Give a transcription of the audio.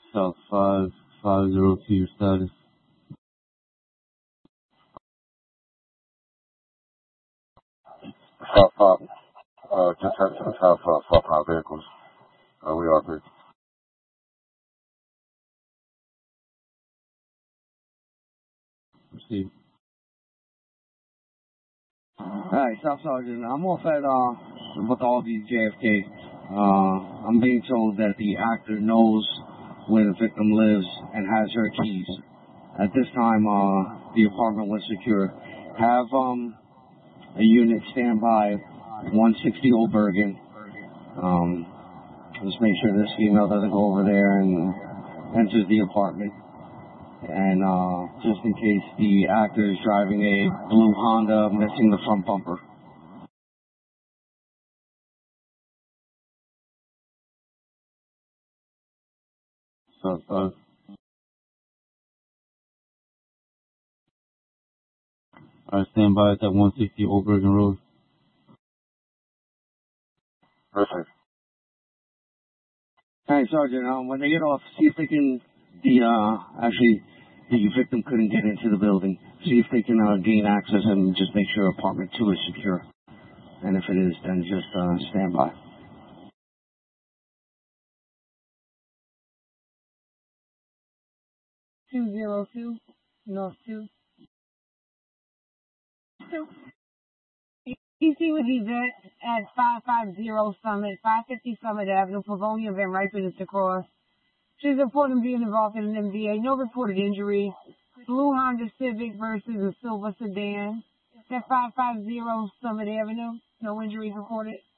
South 5502, your status. South 5, just had some South 5 vehicles. We are good. Proceed. Alright, Staff Sergeant, I'm off at, with all these JFK. I'm being told that the actor knows where the victim lives and has her keys. At this time, the apartment was secure. Have, a unit stand by 160 Old Bergen. Just make sure this female doesn't go over there and enters the apartment. And just in case the actor is driving a blue Honda missing the front bumper. South 5. Alright, stand by at that 160 Old Bergen Road. Perfect. Alright, Sergeant, when they get off, see if they can, actually, the victim couldn't get into the building. See if they can gain access and just make sure apartment 2 is secure. And if it is, then just stand by. $202 North 2. EC with Yvette at 550 Summit, 550 Summit Avenue, Pavonia, Van Ripen, and Cross. She's reported being involved in an MVA. No reported injury. Blue Honda Civic versus a silver sedan. At 550 Summit Avenue. No injuries reported.